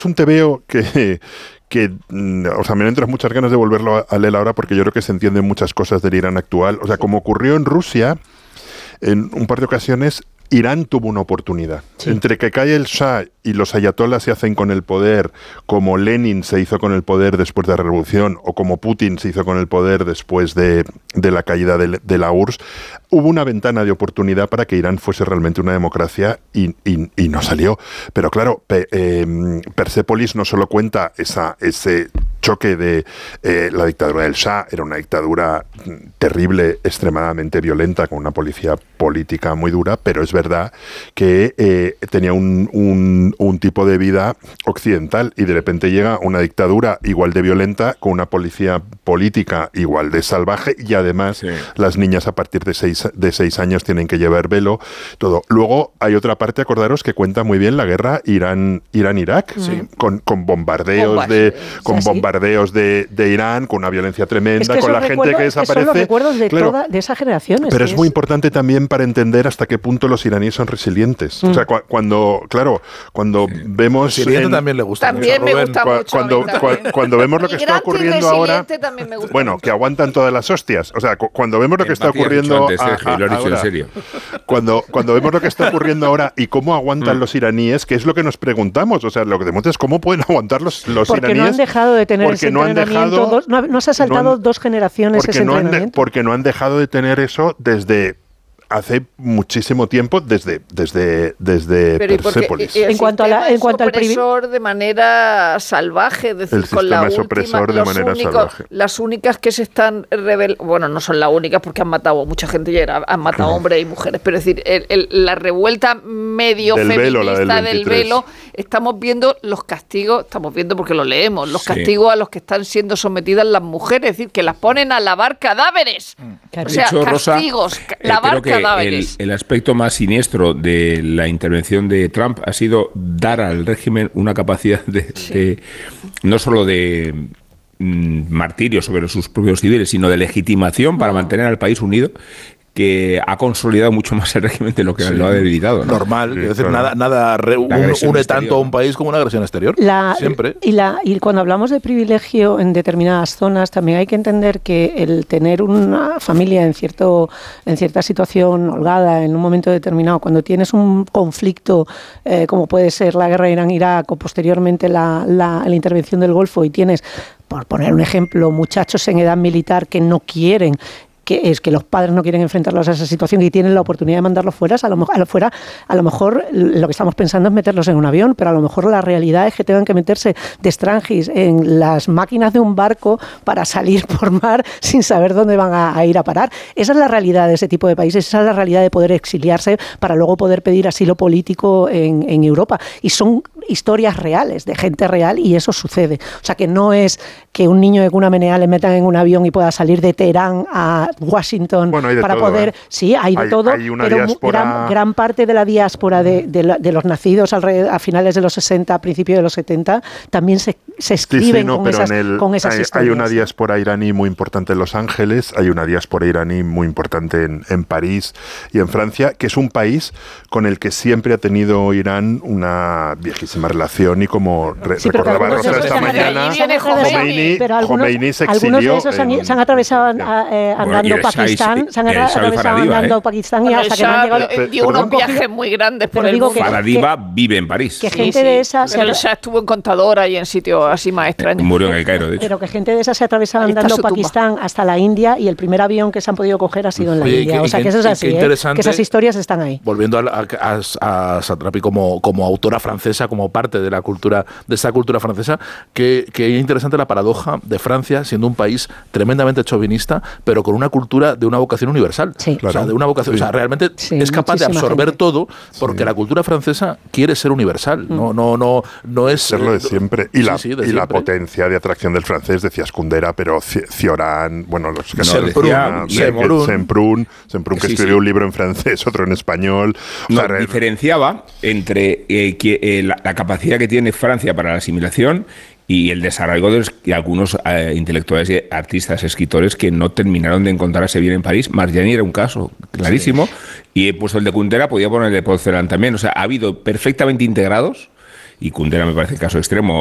un tebeo o sea, me entran muchas ganas de volverlo a leer ahora porque yo creo que se entienden muchas cosas del Irán actual. O sea, como ocurrió en Rusia, en un par de ocasiones, Irán tuvo una oportunidad. Sí. Entre que cae el Shah y los ayatolás se hacen con el poder, como Lenin se hizo con el poder después de la revolución, o como Putin se hizo con el poder después de la caída de la URSS, hubo una ventana de oportunidad para que Irán fuese realmente una democracia y no salió. Pero claro, Persépolis no solo cuenta ese choque de la dictadura del Shah, era una dictadura terrible, extremadamente violenta, con una policía política muy dura, pero es verdad que tenía un tipo de vida occidental y de repente llega una dictadura igual de violenta, con una policía política igual de salvaje y además las niñas a partir de 6 años tienen que llevar velo, todo. Luego hay otra parte, acordaros, que cuenta muy bien la guerra Irán-Irak, con bombardeos de Irán, con una violencia tremenda, con la gente que desaparece. Son los recuerdos de esa generación. Pero es muy importante también para entender hasta qué punto los iraníes son resilientes. O sea, cuando vemos... También le gusta también mucho, me gusta mucho. Cuando vemos lo que está ocurriendo ahora... Bueno, que aguantan todas las hostias. O sea, cuando vemos lo que está ocurriendo cuando vemos lo que está ocurriendo ahora y cómo aguantan los iraníes, que es lo que nos preguntamos. O sea, lo que demuestra es cómo pueden aguantar los iraníes. Porque no han dejado de tener ese entrenamiento. No se ha saltado 2 generaciones ese entrenamiento. Porque no han dejado de tener eso desde hace muchísimo tiempo, desde Persépolis. En cuanto al privilegio de manera salvaje, es decir, con la última, las únicas que se están rebelando, bueno, no son las únicas porque han matado mucha gente ya, han matado hombres y mujeres, pero es decir, la revuelta medio feminista del velo, estamos viendo los castigos, porque lo leemos, los castigos a los que están siendo sometidas las mujeres, es decir, que las ponen a lavar cadáveres. Claro. O sea, hecho, castigos, Rosa, lavar cadáveres. El aspecto más siniestro de la intervención de Trump ha sido dar al régimen una capacidad de no solo de martirio sobre sus propios civiles, sino de legitimación para mantener al país unido, que ha consolidado mucho más el régimen de lo que lo ha debilitado, ¿no? Normal, es decir, nada une tanto a un país como una agresión exterior. Siempre. Y cuando hablamos de privilegio en determinadas zonas, también hay que entender que el tener una familia en cierta situación holgada en un momento determinado, cuando tienes un conflicto como puede ser la guerra Irán-Irak o posteriormente la intervención del Golfo, y tienes, por poner un ejemplo, muchachos en edad militar que no quieren, que es que los padres no quieren enfrentarlos a esa situación y tienen la oportunidad de mandarlos fuera, a lo mejor lo que estamos pensando es meterlos en un avión, pero a lo mejor la realidad es que tengan que meterse de extranjis en las máquinas de un barco para salir por mar sin saber dónde van a ir a parar. Esa es la realidad de ese tipo de países, esa es la realidad de poder exiliarse para luego poder pedir asilo político en Europa. Y son historias reales, de gente real, y eso sucede. O sea, que no es que un niño de cuna menea le metan en un avión y pueda salir de Teherán a Washington para todo, poder... Sí, hay de todo, pero gran parte de la diáspora de los nacidos a finales de los 60, a principios de los 70, también se escriben con esas historias. Hay una diáspora iraní muy importante en Los Ángeles, hay una diáspora iraní muy importante en París y en Francia, que es un país con el que siempre ha tenido Irán una viejísima relación, y como recordaba Rosa esta mañana, Khomeini se exilió. Algunos de esos se han atravesado andando Pakistán, Pakistán y hasta que no han llegado... Dio unos viajes muy grandes por el mundo. Faradiva vive en París. Que gente de esas... Pero ya estuvo en Contadora y en sitios así más extraños. Murió en el Cairo, de hecho. Pero que gente de esas se ha atravesado andando Pakistán hasta la India, y el primer avión que se han podido coger ha sido en la India. O sea, que eso es así, que esas historias están ahí. Volviendo a Satrapi como autora francesa, como parte de la cultura, de esa cultura francesa, que es interesante la paradoja de Francia siendo un país tremendamente chauvinista, pero con una cultura de una vocación universal. Sí. O sea, de una vocación, o sea, realmente es capaz de absorber gente. Todo, porque la cultura francesa quiere ser universal. No es serlo de siempre. Y la potencia de atracción del francés, decías Kundera, pero Cioran, bueno, los que Semprún, que escribió un libro en francés, otro en español. Diferenciaba entre la capacidad que tiene Francia para la asimilación y el desarraigo de algunos intelectuales, y artistas, escritores que no terminaron de encontrarse bien en París. Marjani era un caso clarísimo, y he puesto el de Kundera, podía poner el de Porcelán también. O sea, ha habido perfectamente integrados y Kundera me parece caso extremo.